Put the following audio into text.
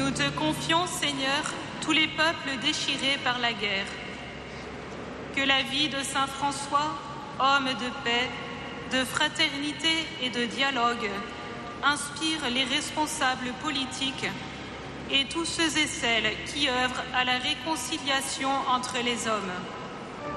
Nous te confions, Seigneur, tous les peuples déchirés par la guerre. Que la vie de saint François, homme de paix, de fraternité et de dialogue, inspire les responsables politiques et tous ceux et celles qui œuvrent à la réconciliation entre les hommes.